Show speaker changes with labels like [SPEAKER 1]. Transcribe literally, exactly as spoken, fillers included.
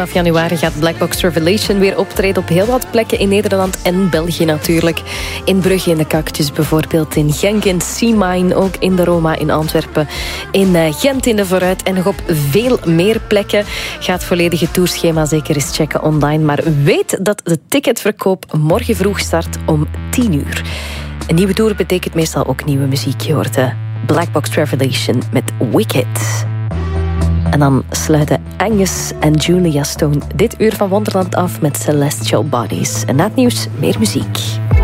[SPEAKER 1] vanaf januari gaat Black Box Revelation weer optreden op heel wat plekken in Nederland en België natuurlijk. In Brugge in de Cactus bijvoorbeeld, in Genk in Sea Mine, ook in de Roma in Antwerpen, in Gent in de Vooruit en nog op veel meer plekken. Ga het volledige tourschema zeker eens checken online, maar weet dat de ticketverkoop morgen vroeg start om tien uur. Een nieuwe tour betekent meestal ook nieuwe muziek. Je hoort de Black Box Revelation met Wicked. En dan sluiten Angus en Julia Stone dit uur van Wonderland af met Celestial Bodies. En na het nieuws meer muziek.